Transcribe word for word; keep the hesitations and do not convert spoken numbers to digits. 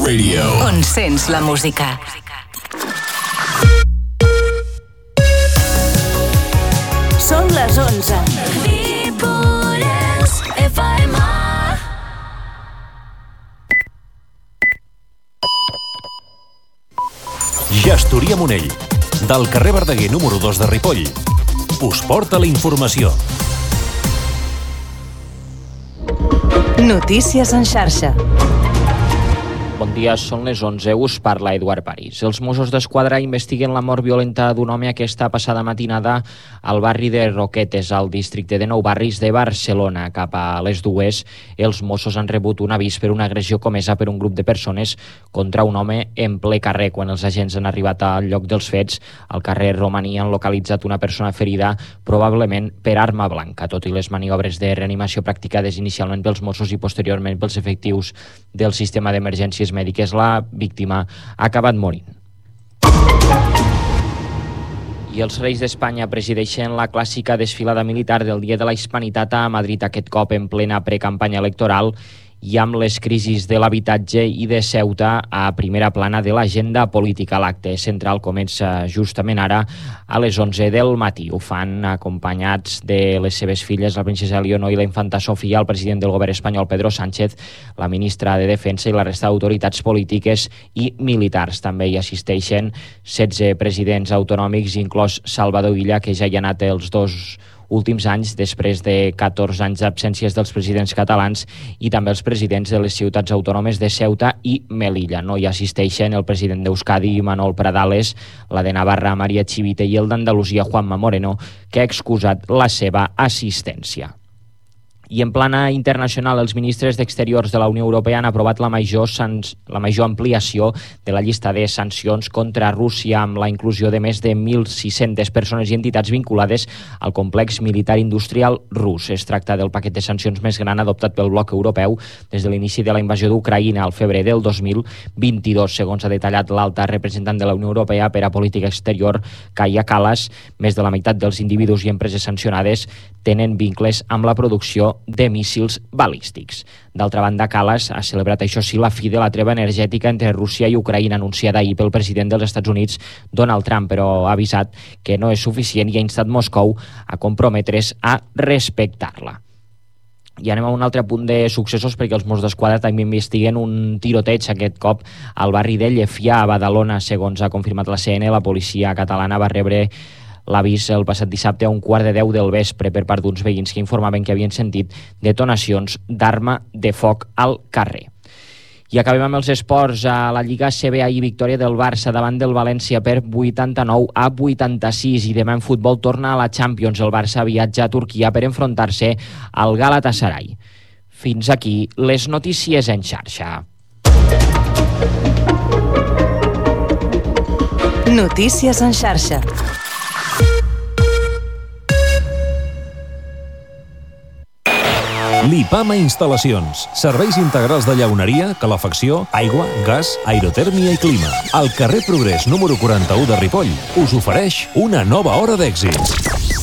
Radio. On sents la música. Són les onze. Ripollès F M. Gestoria Monell, del carrer Verdaguer número dos de Ripoll, us porta la informació. Notícies en xarxa. Bon dia, són les onze, us parla Eduard París. Els Mossos d'Esquadra investiguen la mort violenta d'un home aquesta passada matinada al barri de Roquetes, al districte de Nou Barris de Barcelona. Cap a les dues, els Mossos han rebut un avís per una agressió comesa per un grup de persones contra un home en ple carrer. Quan els agents han arribat al lloc dels fets, al carrer Romaní han localitzat una persona ferida, probablement per arma blanca. Tot i les maniobres de reanimació practicades inicialment pels Mossos i posteriorment pels efectius del sistema d'emergències mèdiques, la víctima ha acabat morint. I els Reis d'Espanya presideixen la clàssica desfilada militar del Dia de la Hispanitat a Madrid, aquest cop en plena precampanya electoral i amb les crisis de l'habitatge i de Ceuta a primera plana de l'agenda política. L'acte central comença justament ara a les onze del matí. Ho fan acompanyats de les seves filles, la princesa Leonor i la infanta Sofia, el president del govern espanyol Pedro Sánchez, la ministra de Defensa i la resta d'autoritats polítiques i militars. També hi assisteixen setze presidents autonòmics, inclòs Salvador Illa, que ja hi ha anat els dos últims anys, després de catorze anys d'absències dels presidents catalans, i també els presidents de les ciutats autònomes de Ceuta i Melilla. No hi assisteixen el president d'Euskadi, Manol Pradales, la de Navarra, Maria Chivite, i el d'Andalusia, Juanma Moreno, que ha excusat la seva assistència. I en plana internacional, els ministres d'Exteriors de la Unió Europea han aprovat la major, sans, la major ampliació de la llista de sancions contra Rússia, amb la inclusió de més de mil sis-centes persones i entitats vinculades al complex militar industrial rus. Es tracta del paquet de sancions més gran adoptat pel bloc europeu des de l'inici de la invasió d'Ucraïna al febrer del dos mil vint-i-dos. Segons ha detallat l'alta representant de la Unió Europea per a Política Exterior, Kaja Kallas, més de la meitat dels individus i empreses sancionades tenen vincles amb la producció de míssils balístics. D'altra banda, Kallas ha celebrat, això sí, la fi de la treva energètica entre Rússia i Ucraïna anunciada ahir pel president dels Estats Units, Donald Trump, però ha avisat que no és suficient i ha instat Moscou a comprometre's a respectar-la. I anem a un altre punt de successos, perquè els Mossos d'Esquadra també investiguen un tiroteig, aquest cop al barri de Llefià, a Badalona. Segons ha confirmat la C N, la policia catalana va rebre l'avís el passat dissabte a un quart de deu del vespre per part d'uns veïns que informaven que havien sentit detonacions d'arma de foc al carrer. I acabem amb els esports. A la Lliga C B A i victòria del Barça davant del València per vuitanta-nou a vuitanta-sis, i demà en futbol torna a la Champions. El Barça viatja a Turquia per enfrontar-se al Galatasaray. Fins aquí les notícies en xarxa. Notícies en xarxa. Lipama Instal·lacions. Serveis integrals de llauneria, calefacció, aigua, gas, aerotèrmia i clima. Al carrer Progrés número quaranta-u de Ripoll us ofereix una nova hora d'èxits.